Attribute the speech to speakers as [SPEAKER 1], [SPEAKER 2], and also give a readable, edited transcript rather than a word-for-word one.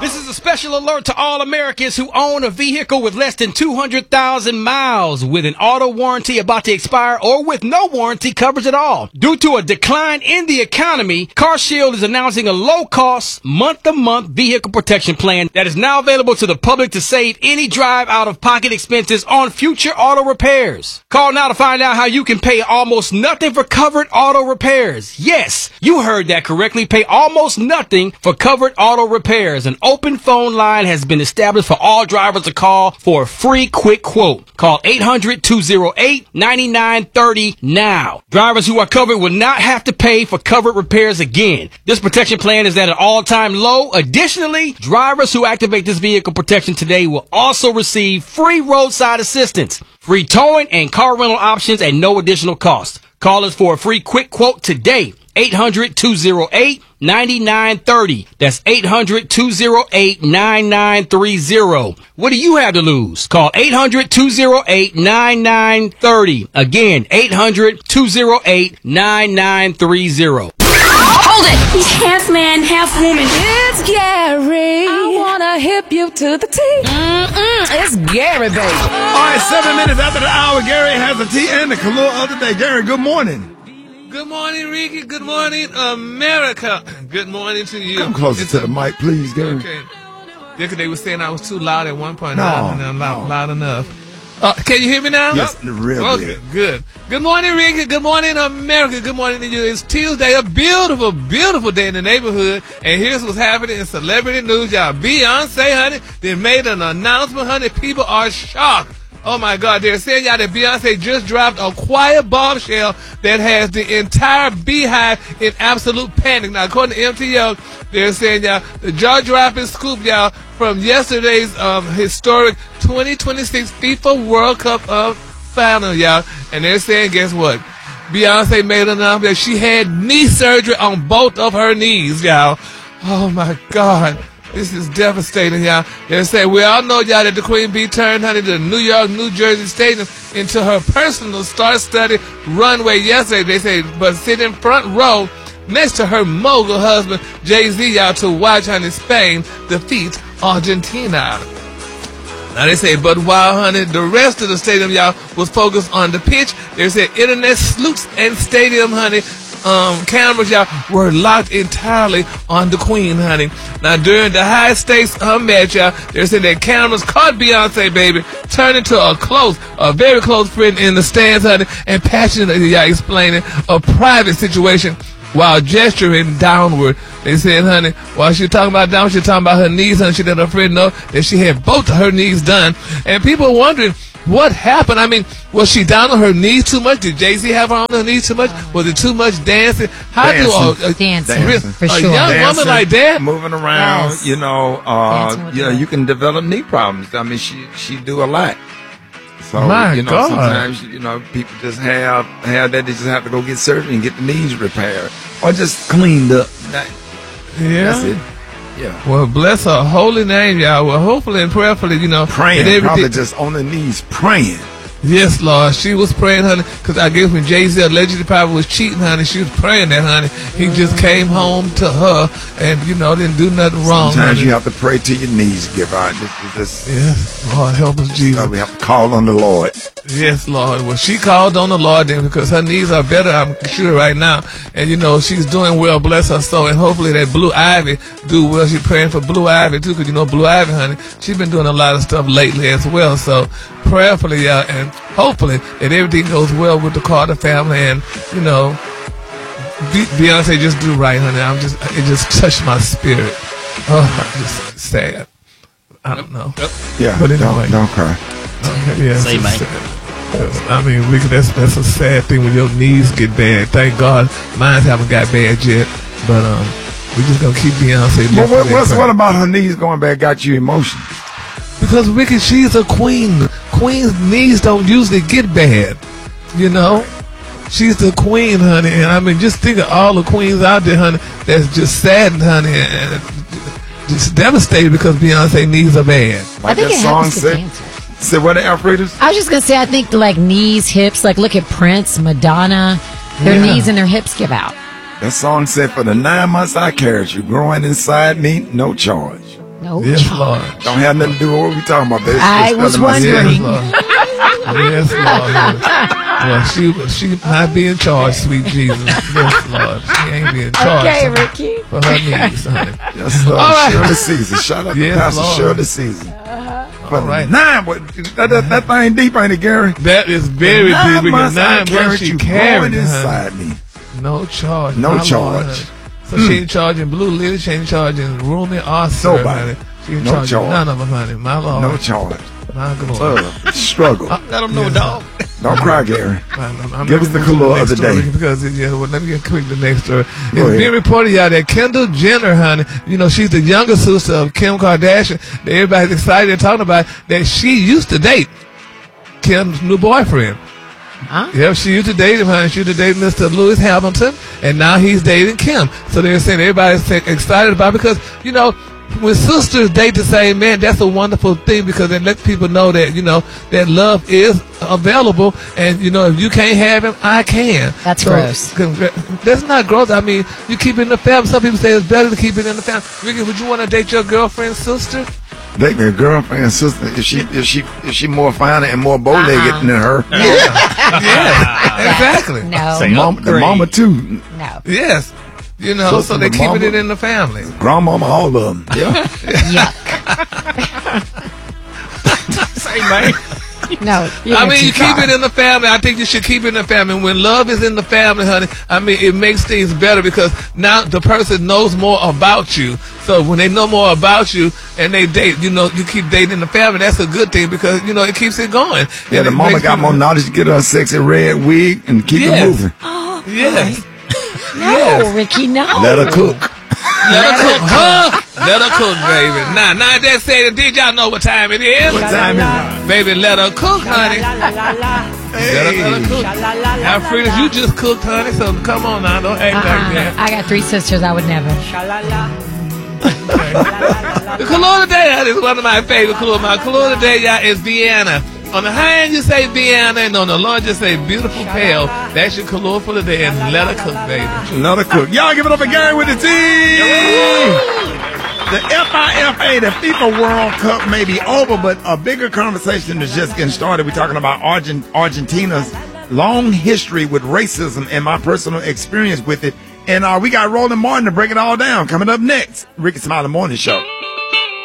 [SPEAKER 1] This is a special alert to all Americans who own a vehicle with less than 200,000 miles with an auto warranty about to expire or with no warranty coverage at all. Due to a decline in the economy, CarShield is announcing a low-cost, month-to-month vehicle protection plan that is now available to the public to save any drive out-of-pocket expenses on future auto repairs. Call now to find out how you can pay almost nothing for covered auto repairs. Yes, you heard that correctly. Pay almost nothing for covered auto repairs. An open phone line has been established for all drivers to call for a free quick quote. Call 800-208-9930 now. Drivers who are covered will not have to pay for covered repairs again. This protection plan is at an all-time low. Additionally, drivers who activate this vehicle protection today will also receive free roadside assistance, free towing, and car rental options at no additional cost. Call us for a free quick quote today. 800-208-9930. That's 800-208-9930. What do you have to lose? Call 800-208-9930. Again, 800-208-9930.
[SPEAKER 2] Hold it! He's half man, half woman. It's Gary. I wanna hip you to the T. It's Gary, baby.
[SPEAKER 3] All right, 7 minutes after the hour, Gary has the tea and the color of the day. Gary, good morning.
[SPEAKER 4] Good morning, Ricky. Good morning, America. Good morning to you.
[SPEAKER 3] Come closer to the mic, please, Gary.
[SPEAKER 4] Okay. Yeah, they were saying I was too loud at one point.
[SPEAKER 3] No,
[SPEAKER 4] I'm loud enough. Can you hear me now?
[SPEAKER 3] Yes, real
[SPEAKER 4] okay, good. Good morning, Ricky. Good morning, America. Good morning to you. It's Tuesday, a beautiful, beautiful day in the neighborhood. And here's what's happening in celebrity news, y'all. Beyonce, honey, they made an announcement, honey. People are shocked. Oh, my God. They're saying, y'all, that Beyonce just dropped a quiet bombshell that has the entire Beehive in absolute panic. Now, according to MTO, they're saying, y'all, the jaw-dropping scoop, y'all, from yesterday's historic 2026 FIFA World Cup final, y'all. And they're saying, guess what? Beyonce made an announcement that she had knee surgery on both of her knees, y'all. Oh, my God. This is devastating, y'all. They're saying, we all know, y'all, that the Queen Bee turned, honey, the New York, New Jersey Stadium into her personal star-studded runway yesterday. They say, but sitting front row next to her mogul husband, Jay-Z, y'all, to watch, honey, Spain defeat Argentina. Now, they say, but while, honey, the rest of the stadium, y'all, was focused on the pitch, they said internet sleuths and stadium, honey, cameras, y'all, were locked entirely on the Queen, honey. Now, during the high-stakes match, y'all, they said that cameras caught Beyonce, baby, turning to a very close friend in the stands, honey, and passionately, y'all, explaining a private situation while gesturing downward. They said, honey, while she was talking about downward, she was talking about her knees, honey. She let her friend know that she had both of her knees done. And people were wondering, what happened? I mean, was she down on her knees too much? Did Jay-Z have her on her knees too much? Was it too much dancing? How
[SPEAKER 5] dancing, for sure.
[SPEAKER 4] A young woman like that?
[SPEAKER 3] Moving around,
[SPEAKER 5] Yes.
[SPEAKER 3] you know, you can develop knee problems. I mean, she do a lot. So,
[SPEAKER 4] My
[SPEAKER 3] you know,
[SPEAKER 4] God.
[SPEAKER 3] sometimes, you know, people just have that. They just have to go get surgery and get the knees repaired or just cleaned up.
[SPEAKER 4] Yeah.
[SPEAKER 3] That's it. Yeah.
[SPEAKER 4] Well, bless her holy name, y'all. Well, hopefully and prayerfully, you know.
[SPEAKER 3] Praying, probably just on the knees praying.
[SPEAKER 4] Yes, Lord. She was praying, honey, because I guess when Jay-Z allegedly probably was cheating, honey, she was praying that, honey. He just came home to her and, you know, didn't do nothing wrong.
[SPEAKER 3] Sometimes
[SPEAKER 4] honey.
[SPEAKER 3] you have to pray till your knees give out.
[SPEAKER 4] Yes, Lord, help us, Jesus.
[SPEAKER 3] We have to call on the Lord.
[SPEAKER 4] Yes, Lord. Well, she called on the Lord then because her knees are better, I'm sure, right now. And, you know, she's doing well, bless her soul. And hopefully that Blue Ivy do well. She's praying for Blue Ivy, too, because, you know, Blue Ivy, honey, she's been doing a lot of stuff lately as well. So prayerfully, y'all, and hopefully that everything goes well with the Carter family. And, you know, Beyonce just do right, honey. It just touched my spirit. Oh, I'm just sad. I don't know.
[SPEAKER 3] Yeah,
[SPEAKER 4] But anyway.
[SPEAKER 3] don't cry.
[SPEAKER 4] Okay, yeah,
[SPEAKER 1] Say, man.
[SPEAKER 4] I mean, Ricky, that's a sad thing when your knees get bad. Thank God mine haven't got bad yet, but we're just gonna keep Beyonce.
[SPEAKER 3] What about her knees going bad got you emotional?
[SPEAKER 4] Because Ricky, she's a queen. Queen's knees don't usually get bad, you know. She's the queen, honey, and I mean, just think of all the queens out there, honey, that's just saddened, honey, and just devastated because Beyonce knees are bad.
[SPEAKER 5] I think it happens to dancers.
[SPEAKER 3] Say what, Alfredas?
[SPEAKER 5] I was just going to say, I think like knees, hips, like look at Prince, Madonna, their knees and their hips give out.
[SPEAKER 3] That song said, for the 9 months I carried you, growing inside me, no charge.
[SPEAKER 5] No
[SPEAKER 4] Yes,
[SPEAKER 5] charge.
[SPEAKER 4] Lord.
[SPEAKER 3] Don't have nothing to do with what we talking about, baby.
[SPEAKER 5] I
[SPEAKER 3] Just
[SPEAKER 5] was
[SPEAKER 3] spelling my
[SPEAKER 5] wondering.
[SPEAKER 4] Yes, Lord. Yes, Lord. Well, she might be in charge, sweet Jesus. Yes, Lord. She ain't being charged
[SPEAKER 5] Okay, Ricky.
[SPEAKER 4] for her needs, honey.
[SPEAKER 3] Yes, Lord.
[SPEAKER 4] All right.
[SPEAKER 3] Shirley Season. Shout out to
[SPEAKER 4] Yes,
[SPEAKER 3] Pastor
[SPEAKER 4] Lord.
[SPEAKER 3] Shirley Season.
[SPEAKER 4] All right.
[SPEAKER 3] 9, what, that thing deep, ain't it, Gary?
[SPEAKER 4] That is very deep.
[SPEAKER 3] 9
[SPEAKER 4] Because
[SPEAKER 3] months
[SPEAKER 4] 9
[SPEAKER 3] I carried
[SPEAKER 4] months she
[SPEAKER 3] you
[SPEAKER 4] carried
[SPEAKER 3] growing
[SPEAKER 4] it, honey.
[SPEAKER 3] inside me.
[SPEAKER 4] No charge.
[SPEAKER 3] No
[SPEAKER 4] my Lord,
[SPEAKER 3] charge.
[SPEAKER 4] honey. So she ain't charging Blue Lily. She ain't charging Rumi or Sir,
[SPEAKER 3] Nobody.
[SPEAKER 4] honey. She ain't
[SPEAKER 3] No
[SPEAKER 4] charging
[SPEAKER 3] charge.
[SPEAKER 4] none of them, honey. My Lord.
[SPEAKER 3] No charge.
[SPEAKER 4] My glory.
[SPEAKER 3] Struggle.
[SPEAKER 1] Let them know, dog.
[SPEAKER 3] Don't cry, Gary.
[SPEAKER 4] I'm
[SPEAKER 3] Give us the color of the day.
[SPEAKER 4] Because well, let me get quick the next story. It's
[SPEAKER 3] Go ahead.
[SPEAKER 4] being reported y'all that Kendall Jenner, honey, you know, she's the younger sister of Kim Kardashian. That everybody's excited and talking about that she used to date Kim's new boyfriend.
[SPEAKER 5] Huh?
[SPEAKER 4] Yep, she used to date him, honey. She used to date Mr. Lewis Hamilton, and now he's dating Kim. So they're saying everybody's excited about it because, you know, when sisters date the same man, that's a wonderful thing because it lets people know that, you know, that love is available. And, you know, if you can't have him, I can.
[SPEAKER 5] That's gross.
[SPEAKER 4] That's not gross. I mean, you keep it in the family. Some people say it's better to keep it in the family. Ricky, would you want to date your girlfriend's sister?
[SPEAKER 3] Date me a girlfriend and sister. If she more fine and more bow-legged than her.
[SPEAKER 4] Yeah, exactly.
[SPEAKER 5] No.
[SPEAKER 3] The mama too.
[SPEAKER 5] No.
[SPEAKER 4] Yes. You know,
[SPEAKER 3] Sister,
[SPEAKER 4] so they're
[SPEAKER 3] the
[SPEAKER 4] keeping
[SPEAKER 3] mama.
[SPEAKER 4] it in the family.
[SPEAKER 3] Grandmama, all of them. Yeah.
[SPEAKER 5] Yuck.
[SPEAKER 1] Say, man.
[SPEAKER 5] No.
[SPEAKER 4] I mean, you keep it in the family. I think you should keep it in the family. When love is in the family, honey, I mean, it makes things better because now the person knows more about you. So when they know more about you and they date, you know, you keep dating in the family, that's a good thing because, you know, it keeps it going.
[SPEAKER 3] Yeah,
[SPEAKER 4] And
[SPEAKER 3] the
[SPEAKER 4] it
[SPEAKER 3] mama
[SPEAKER 4] makes
[SPEAKER 3] got
[SPEAKER 4] people-
[SPEAKER 3] more knowledge to get her a sexy red wig and keep it
[SPEAKER 4] Yes.
[SPEAKER 3] moving.
[SPEAKER 4] Yes.
[SPEAKER 5] No, Ricky, no.
[SPEAKER 3] Let her cook.
[SPEAKER 4] Let her cook, huh? Let her cook, baby. Now that said it, did y'all know what time it is?
[SPEAKER 3] What time is it?
[SPEAKER 4] Baby, let her cook, honey. Let her cook. Now, Frida, you just cooked, honey, so come on now. Don't act like that.
[SPEAKER 5] I got 3 sisters. I would never.
[SPEAKER 4] The color of the day is one of my favorite colors. My color of the day, y'all, is Vienna. On the high end, you say Vienna, and on the low end, you say beautiful pale. That's your color for the day, and let her cook, baby.
[SPEAKER 3] Let her cook. Y'all give it up for Gary with the team. The FIFA, the FIFA World Cup may be over, but a bigger conversation is just getting started. We're talking about Argentina's long history with racism and my personal experience with it. And we got Roland Martin to break it all down. Coming up next, Ricky Smiley Morning Show.